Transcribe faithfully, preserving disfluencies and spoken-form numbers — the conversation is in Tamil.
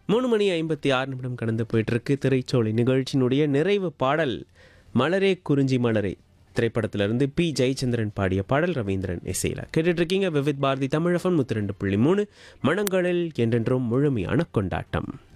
மூணு மணி ஐம்பத்தி ஆறு நிமிடம் கடந்து போயிட்டுருக்கு. திரைச்சோலை நிகழ்ச்சியினுடைய நிறைவு பாடல் மலரே குறிஞ்சி மலரே திரைப்படத்திலிருந்து பி ஜெயச்சந்திரன் பாடிய பாடல் ரவீந்திரன் இசையில் கேட்டுட்டு இருக்கீங்க. விவித் பாரதி தமிழகம் நூற்றி ரெண்டு புள்ளி மூணு மனங்களில் என்றென்றும் முழுமையான கொண்டாட்டம்.